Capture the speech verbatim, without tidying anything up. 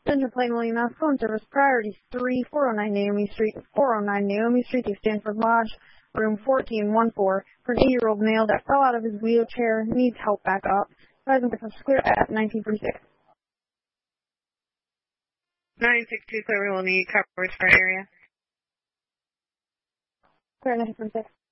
Center Plain William F. Phone service priority three, four oh nine Naomi Street, four oh nine Naomi Street, to Stanford Lodge, room fourteen one four, for an eight-year-old male that fell out of his wheelchair, needs help back up. Present with a clear at nineteen forty-six. nine six two, clear, we will need coverage for area. Clear nineteen forty-six.